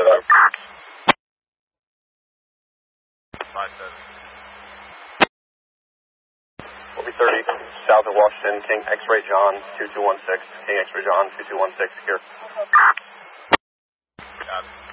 over. 5-7. We'll be 30 south of Washington, King X-Ray John 2216, King X-Ray John 2216 here. Got it.